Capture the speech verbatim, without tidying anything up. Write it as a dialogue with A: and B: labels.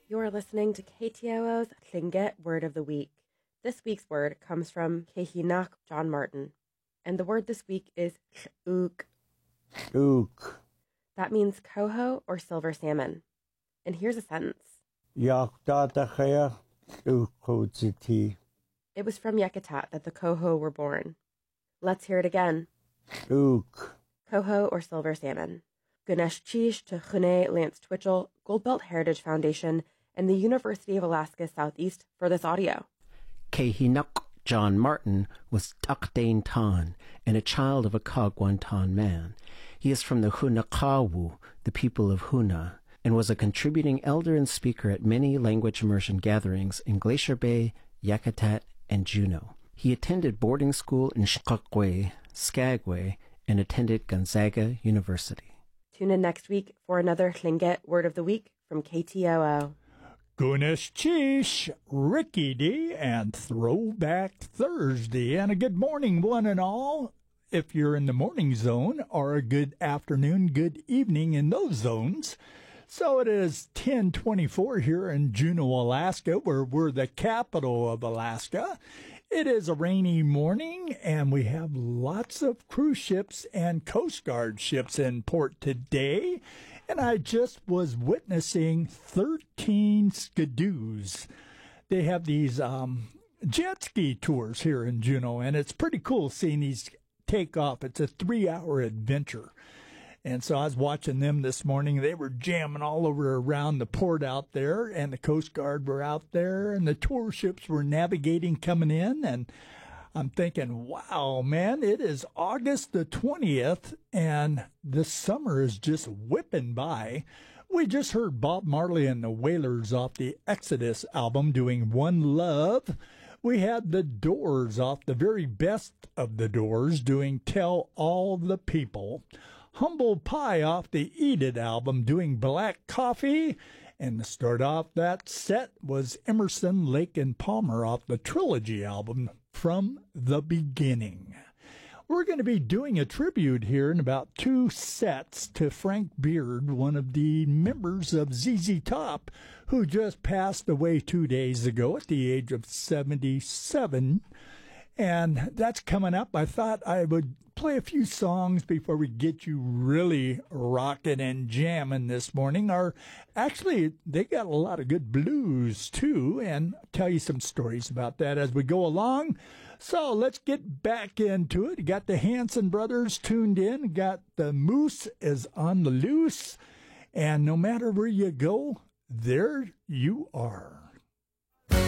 A: You're listening to K T O O's Tlingit Word of the Week. This week's word comes from Kehinach John Martin, and the word this week is ook.
B: Ook.
A: That means coho or silver salmon. And here's a sentence.
B: Yakdatachaya ukodziti.
A: It was from Yakutat that the coho were born. Let's hear it again.
B: Ook.
A: Coho or silver salmon. Ganesh Chish to Chune Lance Twitchell, Goldbelt Heritage Foundation, and the University of Alaska Southeast for this audio.
C: Kehinach John Martin was Takdain Tan and a child of a Kagwantan man. He is from the Hunakawu, the people of Huna, and was a contributing elder and speaker at many language immersion gatherings in Glacier Bay, Yakutat, and Juneau. He attended boarding school in Skagway, Skagway, and attended Gonzaga University.
A: Tune in next week for another Tlingit Word of the Week from K T O O.
D: Gunesh Chish, Ricky D, and Throwback Thursday. And a good morning, one and all, if you're in the morning zone, or a good afternoon, good evening in those zones. So it is ten twenty-four here in Juneau, Alaska, where we're the capital of Alaska. It is a rainy morning, and we have lots of cruise ships and Coast Guard ships in port today. And I just was witnessing thirteen skidoos. They have these um, jet ski tours here in Juneau, and it's pretty cool seeing these take off. It's a three-hour adventure. And so I was watching them this morning. They were jamming all over around the port out there, and the Coast Guard were out there, and the tour ships were navigating coming in. And I'm thinking, wow, man, it is August the twentieth, and the summer is just whipping by. We just heard Bob Marley and the Wailers off the Exodus album doing One Love. We had the Doors off the very best of the Doors doing Tell All the People. Humble Pie off the Eat It album doing Black Coffee. And to start off that set was Emerson, Lake and Palmer off the Trilogy album From the Beginning. We're going to be doing a tribute here in about two sets to Frank Beard, one of the members of Z Z Top, who just passed away two days ago at the age of seventy-seven. And that's coming up. I thought I would play a few songs before we get you really rocking and jamming this morning. Or actually, they got a lot of good blues, too, and I'll tell you some stories about that as we go along. So let's get back into it. Got the Hanson brothers tuned in. Got the Moose is on the loose. And no matter where you go, there you are.